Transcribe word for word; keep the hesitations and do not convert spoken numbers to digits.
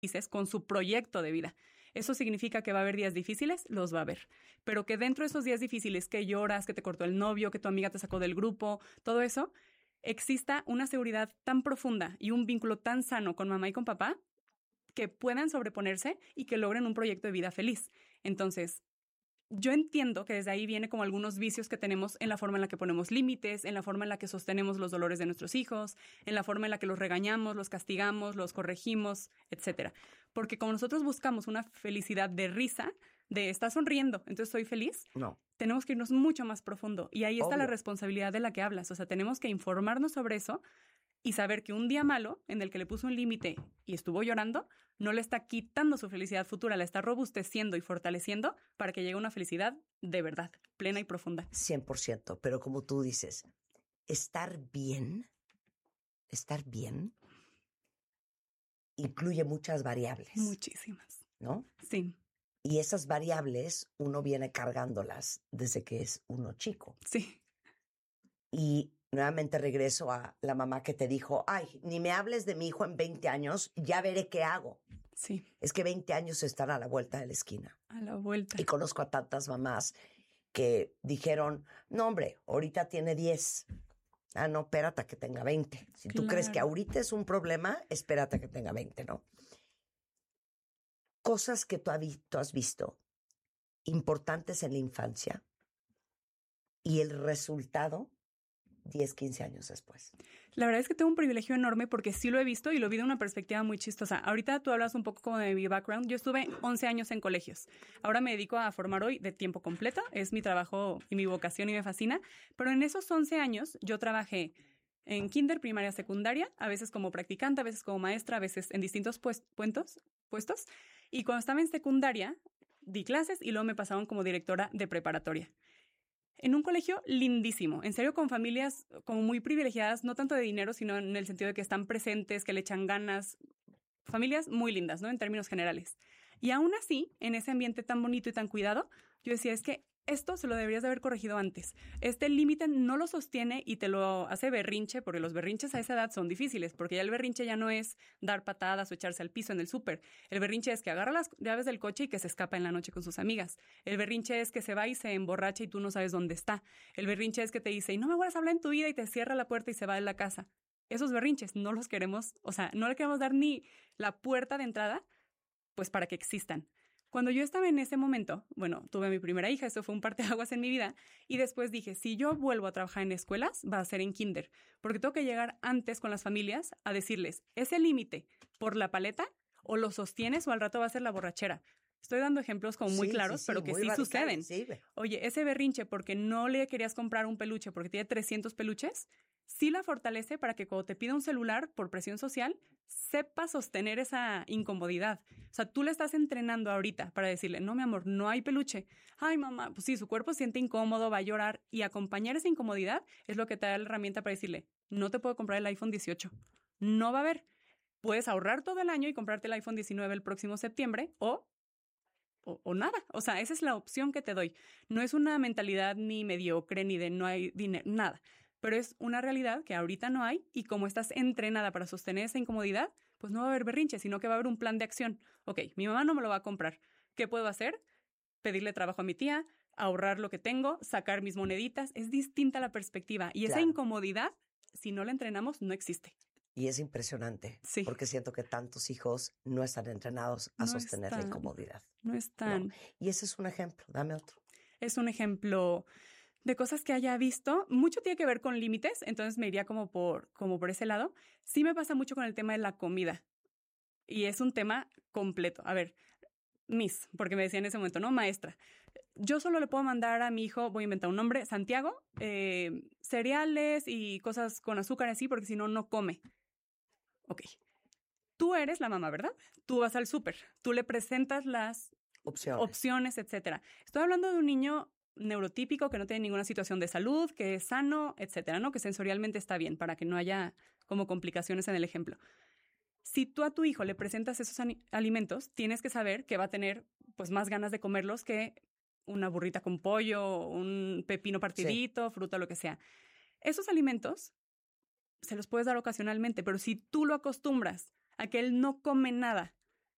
felices con su proyecto de vida. Eso significa que va a haber días difíciles, los va a haber. Pero que dentro de esos días difíciles, que lloras, que te cortó el novio, que tu amiga te sacó del grupo, todo eso, exista una seguridad tan profunda y un vínculo tan sano con mamá y con papá que puedan sobreponerse y que logren un proyecto de vida feliz. Entonces, yo entiendo que desde ahí viene como algunos vicios que tenemos en la forma en la que ponemos límites, en la forma en la que sostenemos los dolores de nuestros hijos, en la forma en la que los regañamos, los castigamos, los corregimos, etcétera. Porque como nosotros buscamos una felicidad de risa, de estar sonriendo, entonces soy feliz, no. Tenemos que irnos mucho más profundo. Y ahí está Obvio. la responsabilidad de la que hablas. O sea, tenemos que informarnos sobre eso y saber que un día malo en el que le puso un límite y estuvo llorando, no le está quitando su felicidad futura, la está robusteciendo y fortaleciendo para que llegue a una felicidad de verdad, plena y profunda. cien por ciento, pero como tú dices, estar bien, estar bien incluye muchas variables. Muchísimas. ¿No? Sí. Y esas variables uno viene cargándolas desde que es uno chico. Sí. Y nuevamente regreso a la mamá que te dijo, ay, ni me hables de mi hijo en veinte años, ya veré qué hago. Sí. Es que veinte años están a la vuelta de la esquina. A la vuelta. Y conozco a tantas mamás que dijeron, no hombre, ahorita tiene diez. Ah, no, espérate a que tenga veinte. Si Claro. tú crees que ahorita es un problema, espérate a que tenga veinte, ¿no? Cosas que tú, tú has visto importantes en la infancia y el resultado diez, quince años después. La verdad es que tengo un privilegio enorme porque sí lo he visto y lo vi de una perspectiva muy chistosa. Ahorita tú hablas un poco como de mi background. Yo estuve once años en colegios. Ahora me dedico a formar hoy de tiempo completo. Es mi trabajo y mi vocación y me fascina. Pero en esos once años yo trabajé en kinder, primaria, secundaria, a veces como practicante, a veces como maestra, a veces en distintos pues, puestos, puestos. Y cuando estaba en secundaria, di clases y luego me pasaron como directora de preparatoria. En un colegio lindísimo, en serio, con familias como muy privilegiadas, no tanto de dinero, sino en el sentido de que están presentes, que le echan ganas. Familias muy lindas, ¿no? En términos generales. Y aún así, en ese ambiente tan bonito y tan cuidado, yo decía, es que esto se lo deberías de haber corregido antes. Este límite no lo sostiene y te lo hace berrinche, porque los berrinches a esa edad son difíciles, porque ya el berrinche ya no es dar patadas o echarse al piso en el súper. El berrinche es que agarra las llaves del coche y que se escapa en la noche con sus amigas. El berrinche es que se va y se emborracha y tú no sabes dónde está. El berrinche es que te dice, y no me vuelvas a hablar en tu vida y te cierra la puerta y se va de la casa. Esos berrinches no los queremos, o sea, no le queremos dar ni la puerta de entrada, pues para que existan. Cuando yo estaba en ese momento, bueno, tuve a mi primera hija, eso fue un parteaguas en mi vida, y después dije, si yo vuelvo a trabajar en escuelas, va a ser en kinder, porque tengo que llegar antes con las familias a decirles, ese límite por la paleta, o lo sostienes o al rato va a ser la borrachera. Estoy dando ejemplos como muy sí, claros, sí, sí, pero que muy sí radical, suceden. Sí. Oye, ese berrinche porque no le querías comprar un peluche porque tiene trescientos peluches, sí la fortalece para que cuando te pida un celular por presión social, sepa sostener esa incomodidad. O sea, tú le estás entrenando ahorita para decirle, no, mi amor, no hay peluche. Ay, mamá, pues sí, su cuerpo se siente incómodo, va a llorar. Y acompañar esa incomodidad es lo que te da la herramienta para decirle, no te puedo comprar el iPhone dieciocho. No va a haber. Puedes ahorrar todo el año y comprarte el iPhone diecinueve el próximo septiembre o... O, o nada, o sea, esa es la opción que te doy. No es una mentalidad ni mediocre, ni de no hay dinero, nada. Pero es una realidad que ahorita no hay y como estás entrenada para sostener esa incomodidad, pues no va a haber berrinche, sino que va a haber un plan de acción. Ok, mi mamá no me lo va a comprar. ¿Qué puedo hacer? Pedirle trabajo a mi tía, ahorrar lo que tengo, sacar mis moneditas. Es distinta la perspectiva y esa Claro. incomodidad, si no la entrenamos, no existe. Y es impresionante, sí. porque siento que tantos hijos no están entrenados a no sostener están, la incomodidad. No están. No. Y ese es un ejemplo, dame otro. Es un ejemplo de cosas que haya visto. Mucho tiene que ver con límites, entonces me iría como por, como por ese lado. Sí me pasa mucho con el tema de la comida. Y es un tema completo. A ver, Miss, porque me decía en ese momento, no, maestra, yo solo le puedo mandar a mi hijo, voy a inventar un nombre, Santiago, eh, cereales y cosas con azúcar así, porque si no, no come. Ok. Tú eres la mamá, ¿verdad? Tú vas al súper, tú le presentas las opciones, opciones, etcétera. Estoy hablando de un niño neurotípico que no tiene ninguna situación de salud, que es sano, etcétera, ¿no? Que sensorialmente está bien, para que no haya como complicaciones en el ejemplo. Si tú a tu hijo le presentas esos alimentos, tienes que saber que va a tener pues más ganas de comerlos que una burrita con pollo, un pepino partidito, sí. fruta, lo que sea. Esos alimentos se los puedes dar ocasionalmente, pero si tú lo acostumbras a que él no come nada